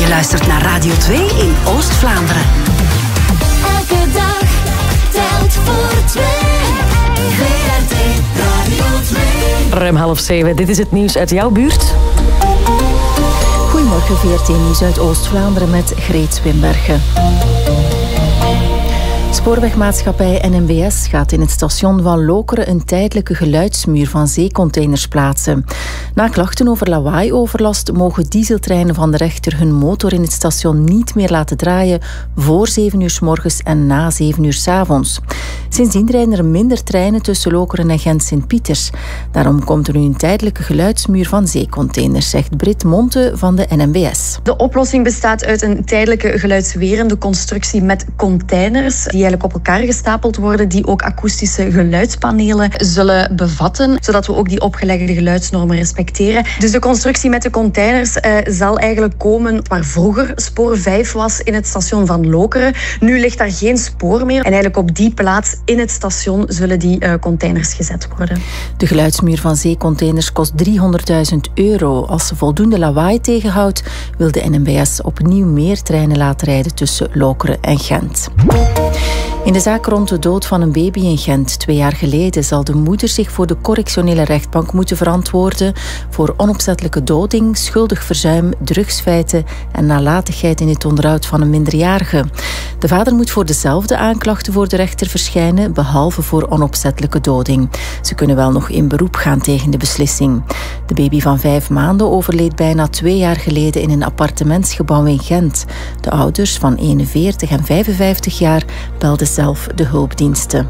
Je luistert naar Radio 2 in Oost-Vlaanderen. Elke dag telt voor 2. VRT Radio 2. Ruim 6:30. Dit is het nieuws uit jouw buurt. Goedemorgen, VRT Nieuws uit Oost-Vlaanderen met Greet Swinbergen. Spoorwegmaatschappij NMBS gaat in het station van Lokeren een tijdelijke geluidsmuur van zeecontainers plaatsen. Na klachten over lawaai-overlast mogen dieseltreinen van de rechter hun motor in het station niet meer laten draaien voor 7 uur 's morgens en na 7 uur 's avonds. Sindsdien rijden er minder treinen tussen Lokeren en Gent-Sint-Pieters. Daarom komt er nu een tijdelijke geluidsmuur van zeecontainers, zegt Brit Monte van de NMBS. De oplossing bestaat uit een tijdelijke geluidswerende constructie met containers die eigenlijk op elkaar gestapeld worden, die ook akoestische geluidspanelen zullen bevatten, zodat we ook die opgelegde geluidsnormen respecteren. Dus de constructie met de containers zal eigenlijk komen waar vroeger spoor 5 was in het station van Lokeren. Nu ligt daar geen spoor meer en eigenlijk op die plaats in het station zullen die containers gezet worden. De geluidsmuur van zeecontainers kost €300.000. Als ze voldoende lawaai tegenhoudt, wil de NMBS opnieuw meer treinen laten rijden tussen Lokeren en Gent. In de zaak rond de dood van een baby in Gent 2 jaar geleden zal de moeder zich voor de correctionele rechtbank moeten verantwoorden voor onopzettelijke doding, schuldig verzuim, drugsfeiten en nalatigheid in het onderhoud van een minderjarige. De vader moet voor dezelfde aanklachten voor de rechter verschijnen, behalve voor onopzettelijke doding. Ze kunnen wel nog in beroep gaan tegen de beslissing. De baby van 5 maanden overleed bijna 2 jaar geleden in een appartementsgebouw in Gent. De ouders van 41 en 55 jaar belden zelf de hulpdiensten.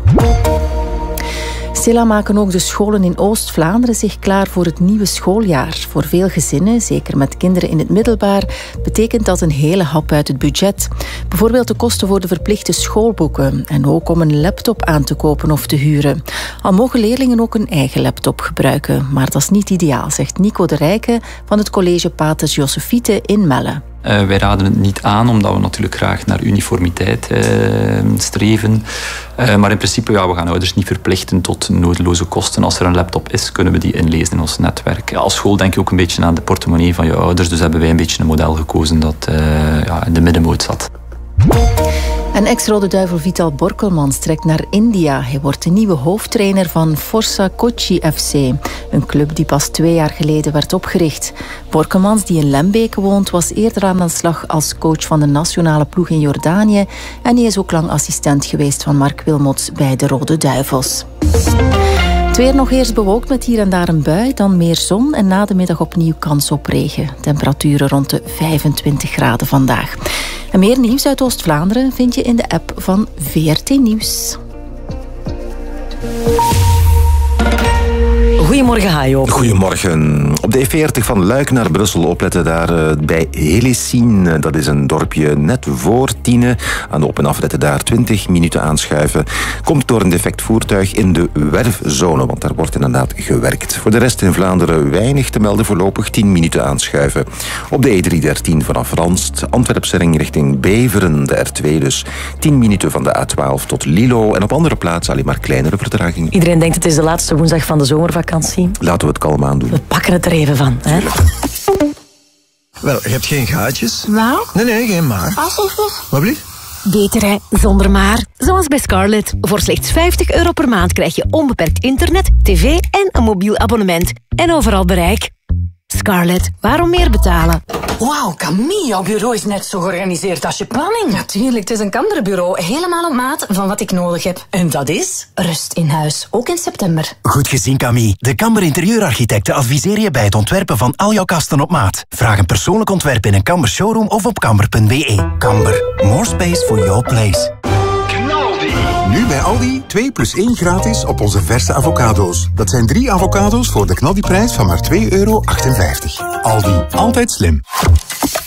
Stilaan maken ook de scholen in Oost-Vlaanderen zich klaar voor het nieuwe schooljaar. Voor veel gezinnen, zeker met kinderen in het middelbaar, betekent dat een hele hap uit het budget. Bijvoorbeeld de kosten voor de verplichte schoolboeken en ook om een laptop aan te kopen of te huren. Al mogen leerlingen ook een eigen laptop gebruiken, maar dat is niet ideaal, zegt Nico de Rijke van het college Paters Josefiete in Melle. Wij raden het niet aan, omdat we natuurlijk graag naar uniformiteit streven. Maar in principe, we gaan ouders niet verplichten tot nodeloze kosten. Als er een laptop is, kunnen we die inlezen in ons netwerk. Als school denk je ook een beetje aan de portemonnee van je ouders. Dus hebben wij een beetje een model gekozen dat in de middenmoot zat. En ex-Rode Duivel Vital Borkelmans trekt naar India. Hij wordt de nieuwe hoofdtrainer van Forza Kochi FC. Een club die pas 2 jaar geleden werd opgericht. Borkelmans, die in Lembeke woont, was eerder aan de slag als coach van de nationale ploeg in Jordanië. En hij is ook lang assistent geweest van Mark Wilmots bij de Rode Duivels. Het weer nog eerst bewolkt met hier en daar een bui, dan meer zon en na de middag opnieuw kans op regen. Temperaturen rond de 25 graden vandaag. En meer nieuws uit Oost-Vlaanderen vind je in de app van VRT Nieuws. Goedemorgen, Hajo. Goedemorgen. Op de E40 van Luik naar Brussel opletten daar bij Helissine. Dat is een dorpje net voor Tiene. Aan de op- en afritten daar 20 minuten aanschuiven. Komt door een defect voertuig in de werfzone, want daar wordt inderdaad gewerkt. Voor de rest in Vlaanderen weinig te melden, voorlopig 10 minuten aanschuiven. Op de E313 vanaf Ranst, Antwerpse ring richting Beveren, de R2 dus. 10 minuten van de A12 tot Lilo en op andere plaatsen alleen maar kleinere vertragingen. Iedereen denkt het is de laatste woensdag van de zomervakantie. Laten we het kalm aan doen. We pakken het er even van. Hè? Wel, je hebt geen gaatjes? Nou? Nee, geen maar. Wat blieft? Beter hè, zonder maar. Zoals bij Scarlett. Voor slechts €50 per maand krijg je onbeperkt internet, tv en een mobiel abonnement. En overal bereik. Scarlett, waarom meer betalen? Wauw, Camille, jouw bureau is net zo georganiseerd als je planning. Natuurlijk, het is een Kanderenbureau. Helemaal op maat van wat ik nodig heb. En dat is? Rust in huis, ook in september. Goed gezien, Camille. De Kamber Interieurarchitecten adviseren je bij het ontwerpen van al jouw kasten op maat. Vraag een persoonlijk ontwerp in een Kamber showroom of op kamber.be. Kamber, more space for your place. Nu bij Aldi 2+1 gratis op onze verse avocado's. Dat zijn 3 avocado's voor de knaldiprijs van maar €2,58. Aldi, altijd slim.